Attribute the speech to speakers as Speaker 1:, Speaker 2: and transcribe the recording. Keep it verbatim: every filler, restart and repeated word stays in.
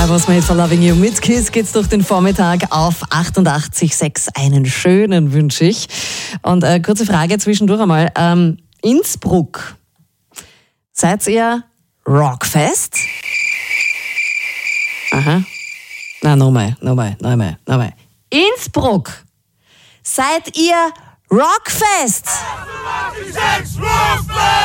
Speaker 1: I Was Made for Loving You. Mit Kiss geht's durch den Vormittag auf achtundachtzig Komma sechs. Einen schönen wünsche ich. Und äh, kurze Frage zwischendurch einmal. Ähm, Innsbruck. Seid ihr Rockfest? Aha. Na, nochmal, nochmal, nochmal, nochmal. Innsbruck. Seid ihr Rockfest?